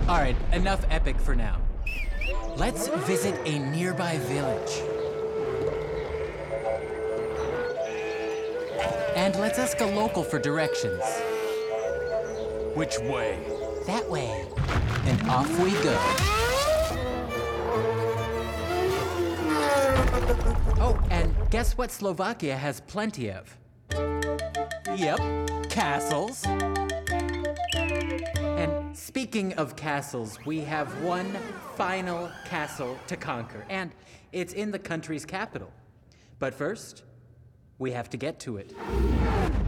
All right, enough epic for now. Let's visit a nearby village. And let's ask a local for directions. Which way? That way. And off we go. Oh, and guess what Slovakia has plenty of? Yep, castles. And speaking of castles, we have one final castle to conquer, and it's in the country's capital. But first, we have to get to it.